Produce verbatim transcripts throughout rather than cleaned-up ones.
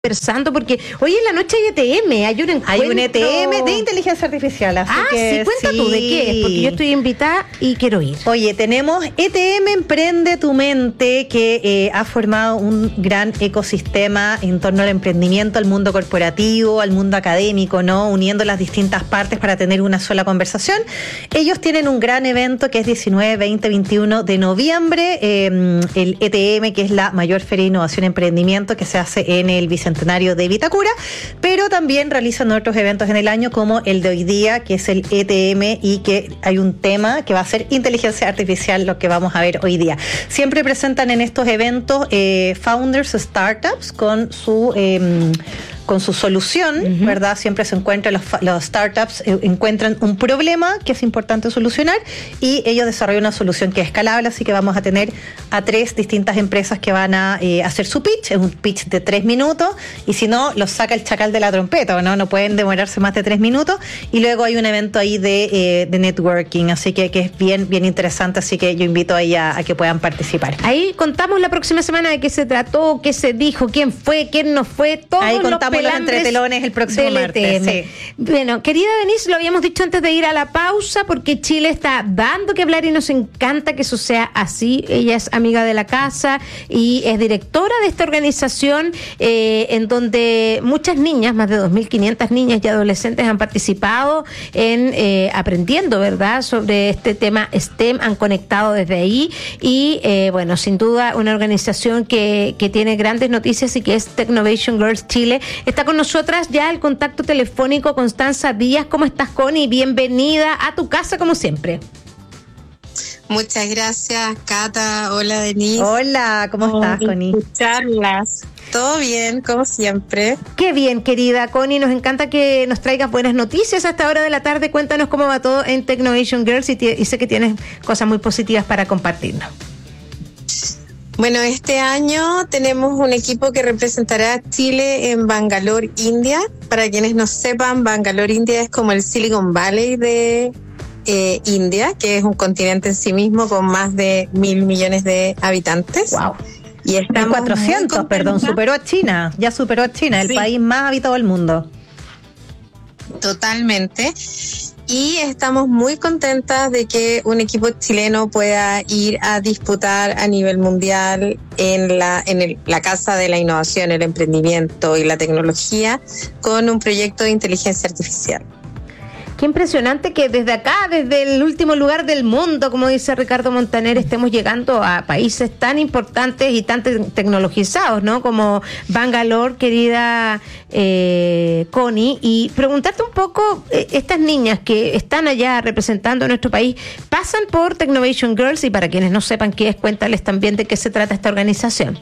Conversando porque hoy en la noche hay E T M, hay un encuentro. Hay un E T M de inteligencia artificial, así ah, que sí, cuenta sí. tú de qué es, porque yo estoy invitada y quiero ir. Oye, tenemos E T M Emprende tu Mente, que eh, ha formado un gran ecosistema en torno al emprendimiento, al mundo corporativo, al mundo académico, ¿no? Uniendo las distintas partes para tener una sola conversación. Ellos tienen un gran evento que es diecinueve, veinte, veintiuno de noviembre, eh, el E T M, que es la mayor feria de innovación y emprendimiento que se hace en el Bicentenario de Vitacura, pero también realizan otros eventos en el año como el de hoy día, que es el E T M, y que hay un tema que va a ser inteligencia artificial, lo que vamos a ver hoy día. Siempre presentan en estos eventos eh, founders, startups con su eh, con su solución, uh-huh. ¿verdad? Siempre se encuentran los, los startups eh, encuentran un problema que es importante solucionar y ellos desarrollan una solución que es escalable, así que vamos a tener a tres distintas empresas que van a eh, hacer su pitch, es un pitch de tres minutos y si no, los saca el chacal de la trompeta, ¿no? No pueden demorarse más de tres minutos y luego hay un evento ahí de, eh, de networking, así que, que es bien, bien interesante, así que yo invito ahí a, a que puedan participar. Ahí contamos la próxima semana de qué se trató, qué se dijo, quién fue, quién no fue, todo. Ahí contamos los entretelones el próximo martes. Sí. Bueno, querida Denise, lo habíamos dicho antes de ir a la pausa porque Chile está dando que hablar y nos encanta que eso sea así. Ella es amiga de la casa y es directora de esta organización eh, en donde muchas niñas, más de dos mil quinientas niñas y adolescentes han participado en eh, aprendiendo, ¿verdad?, sobre este tema STEM, han conectado desde ahí y eh, bueno, sin duda una organización que, que tiene grandes noticias y que es Technovation Girls Chile. Está con nosotras ya el contacto telefónico Constanza Díaz. ¿Cómo estás, Connie? Bienvenida a tu casa como siempre. Muchas gracias, Cata. Hola, Denise. Hola, ¿cómo estás, Connie? Escucharlas. Todo bien, como siempre. Qué bien, querida Connie. Nos encanta que nos traigas buenas noticias a esta hora de la tarde. Cuéntanos cómo va todo en Technovation Girls y, t- y sé que tienes cosas muy positivas para compartirnos. Bueno, este año tenemos un equipo que representará a Chile en Bangalore, India. Para quienes no sepan, Bangalore, India es como el Silicon Valley de eh, India, que es un continente en sí mismo con más de mil millones de habitantes. Wow. Y estamos cuatrocientos, perdón, superó a China, ya superó a China, el sí. país más habitado del mundo. Totalmente. Y estamos muy contentas de que un equipo chileno pueda ir a disputar a nivel mundial en la en el, la Casa de la Innovación, el Emprendimiento y la Tecnología con un proyecto de inteligencia artificial. Qué impresionante que desde acá, desde el último lugar del mundo, como dice Ricardo Montaner, estemos llegando a países tan importantes y tan te- tecnologizados, ¿no? Como Bangalore, querida eh, Connie. Y preguntarte un poco, eh, estas niñas que están allá representando a nuestro país, ¿pasan por Technovation Girls? Y para quienes no sepan qué es, cuéntales también de qué se trata esta organización.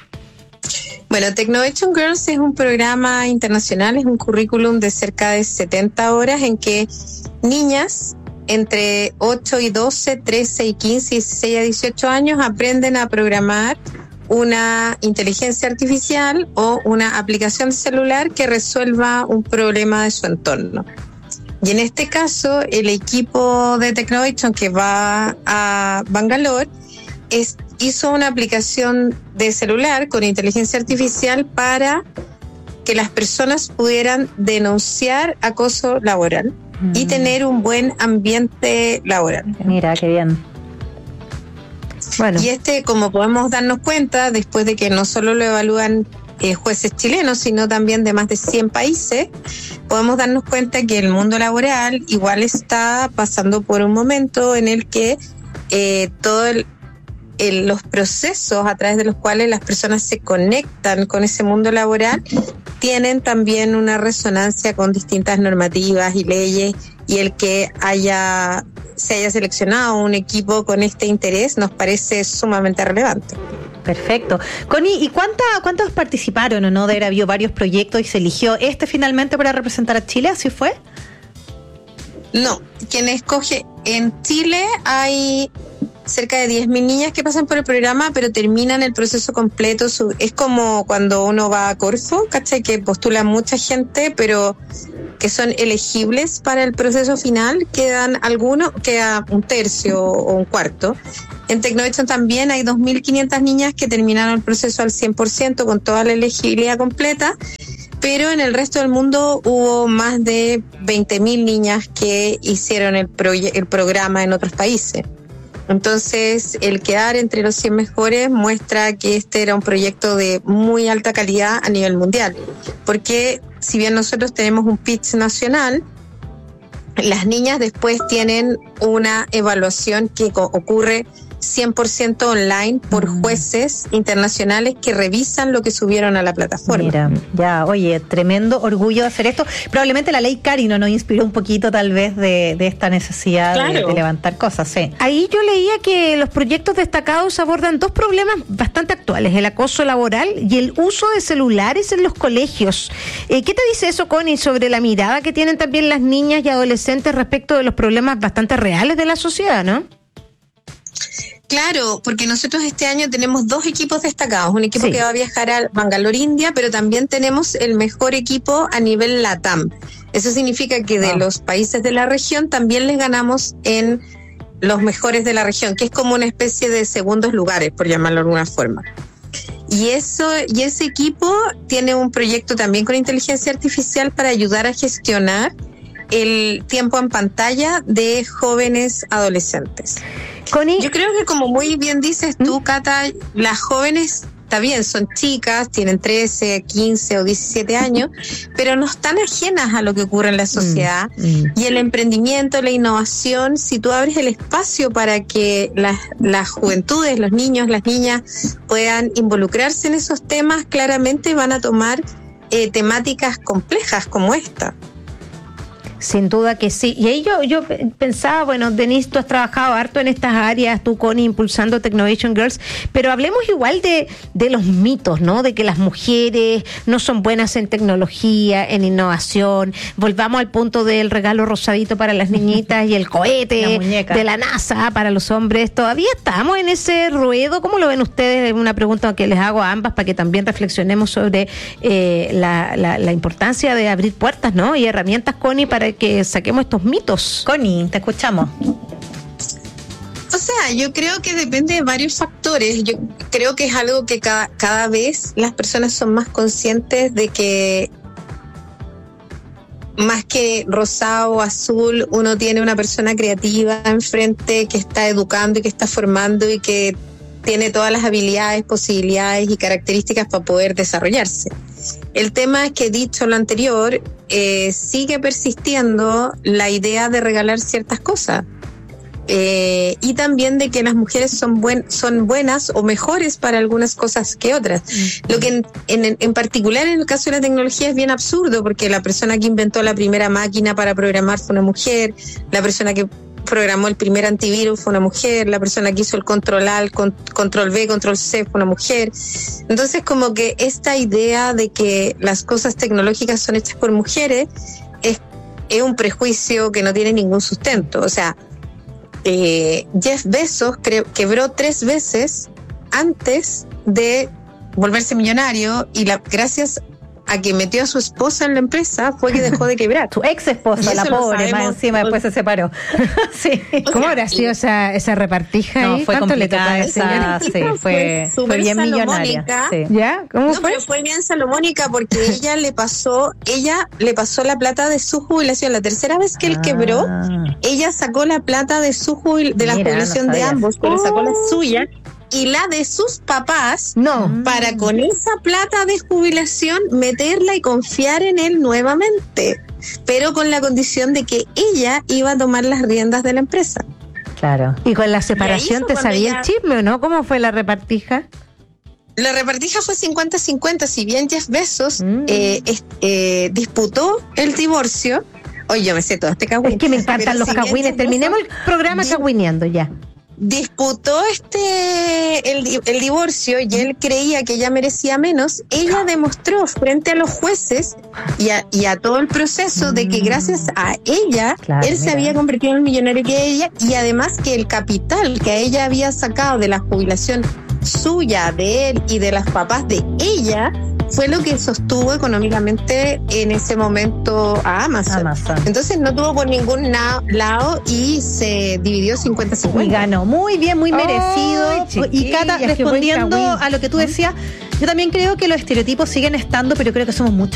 Bueno, Technovation Girls es un programa internacional, es un currículum de cerca de setenta horas en que niñas entre ocho y doce, trece y quince, dieciséis a dieciocho años aprenden a programar una inteligencia artificial o una aplicación celular que resuelva un problema de su entorno. Y en este caso, el equipo de Technovation que va a Bangalore es, hizo una aplicación de celular con inteligencia artificial para que las personas pudieran denunciar acoso laboral mm. y tener un buen ambiente laboral. Mira, qué bien. Bueno. Y este, como podemos darnos cuenta, después de que no solo lo evalúan eh, jueces chilenos, sino también de más de cien países, podemos darnos cuenta que el mundo laboral igual está pasando por un momento en el que eh, todo el El, los procesos a través de los cuales las personas se conectan con ese mundo laboral tienen también una resonancia con distintas normativas y leyes, y el que haya se haya seleccionado un equipo con este interés nos parece sumamente relevante. Perfecto. Connie, ¿y cuánta, cuántos participaron o no? De había varios proyectos y se eligió este finalmente para representar a Chile, ¿así fue? No, quien escoge en Chile hay cerca de diez mil niñas que pasan por el programa, pero terminan el proceso completo. Es como cuando uno va a Corfo, ¿cachai? Que postula mucha gente, pero que son elegibles para el proceso final, quedan algunos, queda un tercio o un cuarto. En Tecnovation también hay dos mil quinientas niñas que terminaron el proceso al cien por ciento con toda la elegibilidad completa, pero en el resto del mundo hubo más de veinte mil niñas que hicieron el, proye- el programa en otros países. Entonces, el quedar entre los cien mejores muestra que este era un proyecto de muy alta calidad a nivel mundial, porque si bien nosotros tenemos un pitch nacional, las niñas después tienen una evaluación que co- ocurre cien por ciento online por jueces internacionales que revisan lo que subieron a la plataforma. Mira, ya, oye, tremendo orgullo de hacer esto. Probablemente la ley Cari no nos inspiró un poquito tal vez de, de esta necesidad claro. de, de levantar cosas, sí. Ahí yo leía que los proyectos destacados abordan dos problemas bastante actuales, el acoso laboral y el uso de celulares en los colegios. Eh, ¿Qué te dice eso, Connie, sobre la mirada que tienen también las niñas y adolescentes respecto de los problemas bastante reales de la sociedad, no? Claro, porque nosotros este año tenemos dos equipos destacados, un equipo sí. que va a viajar a Bangalore, India, pero también tenemos el mejor equipo a nivel LATAM. Eso significa que de oh. los países de la región también les ganamos en los mejores de la región, que es como una especie de segundos lugares, por llamarlo de alguna forma. Y eso y ese equipo tiene un proyecto también con inteligencia artificial para ayudar a gestionar el tiempo en pantalla de jóvenes adolescentes. Connie, yo creo que como muy bien dices tú, Cata, las jóvenes, está bien, son chicas, tienen trece, quince o diecisiete años, pero no están ajenas a lo que ocurre en la sociedad. Mm, mm. Y el emprendimiento, la innovación, si tú abres el espacio para que las, las juventudes, los niños, las niñas puedan involucrarse en esos temas, claramente van a tomar eh, temáticas complejas como esta. Sin duda que sí. Y ahí yo, yo pensaba, bueno, Denise, tú has trabajado harto en estas áreas, tú, Connie, impulsando Technovation Girls, pero hablemos igual de, de los mitos, ¿no? De que las mujeres no son buenas en tecnología, en innovación. Volvamos al punto del regalo rosadito para las niñitas y el cohete la de la NASA para los hombres. Todavía estamos en ese ruedo. ¿Cómo lo ven ustedes? Una pregunta que les hago a ambas para que también reflexionemos sobre eh, la, la, la importancia de abrir puertas, ¿no? Y herramientas, Connie, para que saquemos estos mitos. Connie, te escuchamos. O sea, yo creo que depende de varios factores. Yo creo que es algo que cada, cada vez las personas son más conscientes de que más que rosado o azul, uno tiene una persona creativa enfrente que está educando y que está formando y que tiene todas las habilidades, posibilidades y características para poder desarrollarse. El tema es que, dicho lo anterior, eh, sigue persistiendo la idea de regalar ciertas cosas. Eh, y también de que las mujeres son, buen, son buenas o mejores para algunas cosas que otras. Mm. Lo que en, en, en particular en el caso de la tecnología es bien absurdo, porque la persona que inventó la primera máquina para programar fue una mujer, la persona que programó el primer antivirus fue una mujer, la persona que hizo el control A, control B, control C fue una mujer. Entonces, como que esta idea de que las cosas tecnológicas son hechas por mujeres es, es un prejuicio que no tiene ningún sustento. O sea, eh, Jeff Bezos cre- quebró tres veces antes de volverse millonario, y la, gracias a que metió a su esposa en la empresa fue que dejó de quebrar. Su ex esposa, la pobre, más encima después se separó. Sí. ¿Cómo habrá sido esa, esa repartija no, ahí? Fue ¿Cuánto le tocaba a esa? Sí, fue, fue, fue bien millonaria. Sí. ¿Ya? ¿Cómo no, fue? Pero fue bien salomónica porque ella le pasó, ella le pasó la plata de su jubilación. La tercera vez que él ah. quebró, ella sacó la plata de su jubil, de la Mira, jubilación no de ambos, pero oh. sacó la suya y la de sus papás, no, para con esa plata de jubilación meterla y confiar en él nuevamente, pero con la condición de que ella iba a tomar las riendas de la empresa. Claro. ¿Y con la separación te sabía ella... el chisme o no? ¿Cómo fue la repartija? La repartija fue cincuenta cincuenta, si bien Jeff Bezos mm. eh, eh, disputó el divorcio. Oye, yo me sé todo este cagüín. Es que me encantan los si cagüines. Terminemos el programa di- cagüineando ya. Disputó este el, el divorcio y él creía que ella merecía menos. Ella demostró frente a los jueces y a, y a todo el proceso de que gracias a ella claro, él mira. se había convertido en el millonario que ella, y además que el capital que ella había sacado de la jubilación suya, de él y de las papás de ella fue lo que sostuvo económicamente en ese momento a Amazon. Amazon. Entonces no tuvo por ningún na- lado y se dividió cincuenta Y cincuenta. ganó muy bien, muy merecido. Ay, Y Cata, chiquillas, qué buen respondiendo cagüín. a lo que tú decías, yo también creo que los estereotipos siguen estando, pero creo que somos mucho